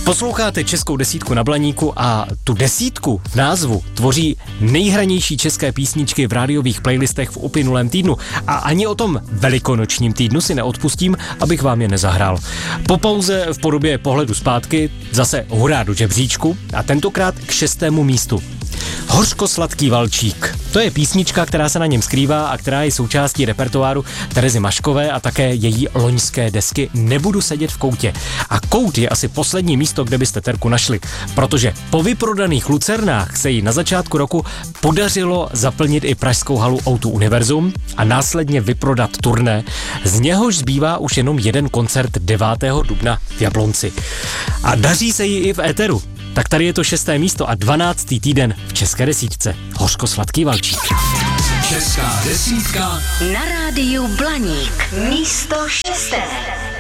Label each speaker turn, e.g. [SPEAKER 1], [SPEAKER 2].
[SPEAKER 1] Posloucháte Českou desítku na Blaníku a tu desítku v názvu tvoří nejhranější české písničky v rádiových playlistech v uplynulém týdnu a ani o tom velikonočním týdnu si neodpustím, abych vám je nezahrál. Po pauze v podobě pohledu zpátky zase hurá do žebříčku a tentokrát k 6. místu. Hořko-sladký valčík. To je písnička, která se na něm skrývá a která je součástí repertoáru Terezy Maškové a také její loňské desky Nebudu sedět v koutě. A kout je asi poslední místo, kde byste Terku našli, protože po vyprodaných lucernách se jí na začátku roku podařilo zaplnit i pražskou halu O2 Univerzum a následně vyprodat turné, z něhož zbývá už jenom jeden koncert 9. dubna v Jablonci. A daří se jí i v éteru. Tak tady je to 6. místo a 12. týden v České desítce. Hořko-sladký valčík.
[SPEAKER 2] Česká desítka
[SPEAKER 3] na rádiu Blaník. Místo 6.